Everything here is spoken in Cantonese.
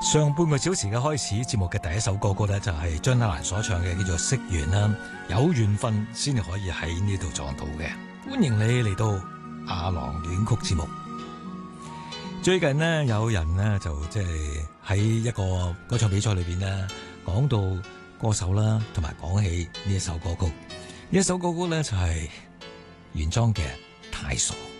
上半個小時嘅開始節目嘅第一首歌曲咧，就係張德蘭所唱嘅，叫做《惜緣》啦。有緣分先至可以喺呢度撞到嘅。歡迎你嚟到阿郎戀曲節目。最近呢，有人呢就即係喺一個歌唱比賽裏邊呢，講到歌手啦，同埋講起呢一首歌曲。呢一首歌曲咧就係原裝嘅《太傻》。